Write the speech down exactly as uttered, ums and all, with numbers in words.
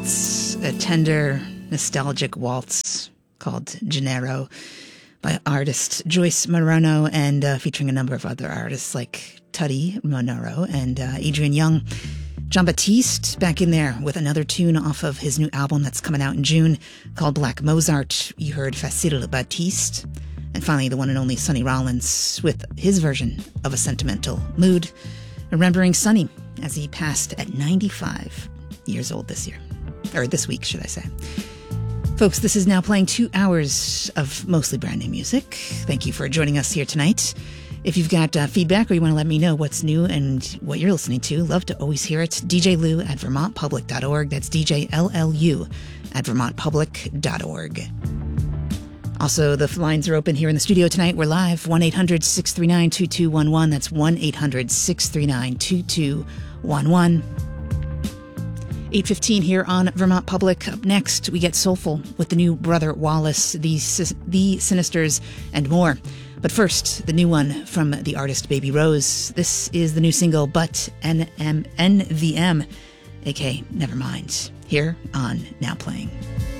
That's a tender, nostalgic waltz called Gennaro by artist Joyce Morono and uh, featuring a number of other artists like Tuddy Monoro and uh, Adrian Young. John Batiste back in there with another tune off of his new album that's coming out in June called Black Mozart. You heard Facile Batiste. And finally, the one and only Sonny Rollins with his version of A Sentimental Mood, remembering Sonny as he passed at ninety-five years old this year. Or this week, should I say. Folks, this is now playing two hours of mostly brand new music. Thank you for joining us here tonight. If you've got uh, feedback or you want to let me know what's new and what you're listening to, love to always hear it. D J Lou at vermont public dot org. That's D J L L U at vermont public dot org. Also, the lines are open here in the studio tonight. We're live, one eight hundred six three nine two two one one. That's one eight hundred six three nine two two one one. eight fifteen here on Vermont Public. Up next, we get soulful with the new Brother Wallace, the, the Sinisters, and more. But first, the new one from the artist Baby Rose. This is the new single, But N M N V M, aka Nevermind, here on Now Playing.